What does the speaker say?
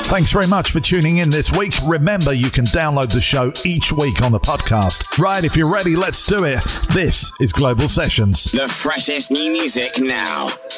Thanks very much for tuning in this week. Remember, you can download the show each week on the podcast. Right, if you're ready, let's do it. This is Global Sessions. The freshest new music now.